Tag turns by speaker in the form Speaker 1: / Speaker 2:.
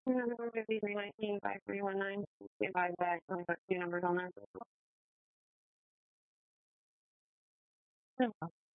Speaker 1: $253.19 Divide by, only put two numbers on there.